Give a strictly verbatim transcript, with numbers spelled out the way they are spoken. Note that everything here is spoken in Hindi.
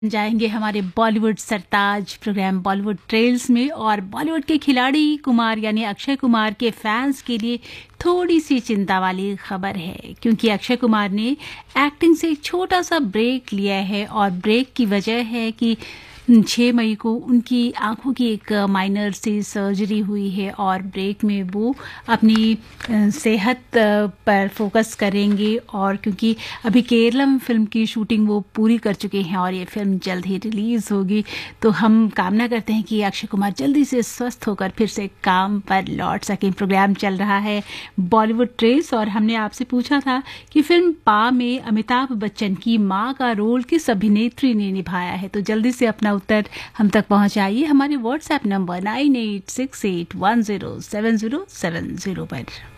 जाएंगे हमारे बॉलीवुड सरताज प्रोग्राम बॉलीवुड ट्रेल्स में। और बॉलीवुड के खिलाड़ी कुमार यानी अक्षय कुमार के फैंस के लिए थोड़ी सी चिंता वाली खबर है, क्योंकि अक्षय कुमार ने एक्टिंग से एक छोटा सा ब्रेक लिया है। और ब्रेक की वजह है कि छह मई को उनकी आंखों की एक माइनर सी सर्जरी हुई है और ब्रेक में वो अपनी सेहत पर फोकस करेंगे। और क्योंकि अभी केरलम फिल्म की शूटिंग वो पूरी कर चुके हैं और ये फिल्म जल्द ही रिलीज होगी, तो हम कामना करते हैं कि अक्षय कुमार जल्दी से स्वस्थ होकर फिर से काम पर लौट सकें। प्रोग्राम चल रहा है बॉलीवुड ट्रेस और हमने आपसे पूछा था कि फिल्म पा में अमिताभ बच्चन की मां का रोल किस अभिनेत्री ने निभाया है। तो जल्दी से अपना उत्तर हम तक पहुंचाइए हमारे WhatsApp number nine eight six eight one zero seven zero seven zero पर।